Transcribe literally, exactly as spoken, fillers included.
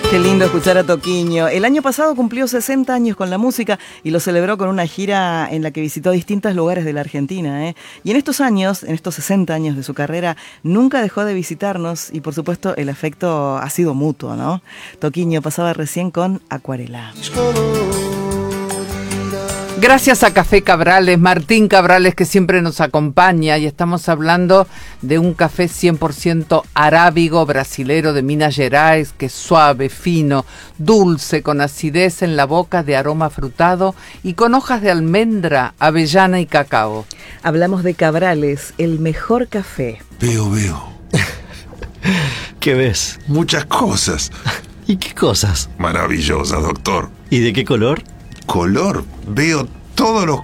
Qué lindo escuchar a Toquinho. El año pasado cumplió sesenta años con la música y lo celebró con una gira en la que visitó distintos lugares de la Argentina, ¿eh? Y en estos años, en estos sesenta años de su carrera, nunca dejó de visitarnos y por supuesto el afecto ha sido mutuo, ¿no? Toquinho pasaba recién con Acuarela. Gracias a Café Cabrales, Martín Cabrales, que siempre nos acompaña, y estamos hablando de un café cien por ciento arábigo brasilero de Minas Gerais, que es suave, fino, dulce, con acidez en la boca, de aroma frutado y con hojas de almendra, avellana y cacao. Hablamos de Cabrales, el mejor café. Veo, veo. ¿Qué ves? Muchas cosas. ¿Y qué cosas? Maravillosas, doctor. ¿Y de qué color? Color. Veo todos los